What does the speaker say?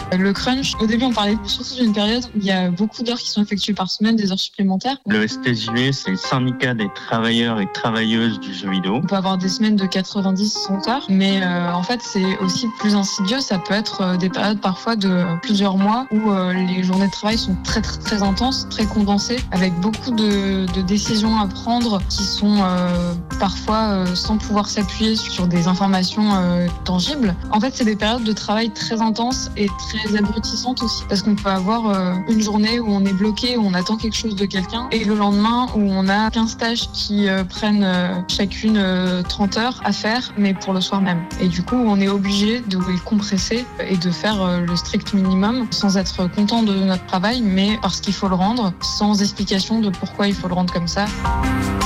Le crunch, au début, on parlait surtout d'une période où il y a beaucoup d'heures qui sont effectuées par semaine, des heures supplémentaires. Le STJV, c'est le syndicat des travailleurs et travailleuses du jeu vidéo. On peut avoir des semaines de 90-100 heures, mais en fait, c'est aussi plus insidieux. Ça peut être des périodes parfois de plusieurs mois où les journées de travail sont très, très, très intenses, très condensées, avec beaucoup de décisions à prendre qui sont parfois sans pouvoir s'appuyer sur des informations tangibles. En fait, c'est des périodes de travail très intenses et très abrutissantes aussi, parce qu'on peut avoir une journée où on est bloqué, où on attend quelque chose de quelqu'un, et le lendemain où on a 15 tâches qui prennent chacune 30 heures à faire, mais pour le soir même. Et du coup, on est obligé de les compresser et de faire le strict minimum, sans être content de notre travail, mais parce qu'il faut le rendre, sans explication de pourquoi il faut le rendre comme ça.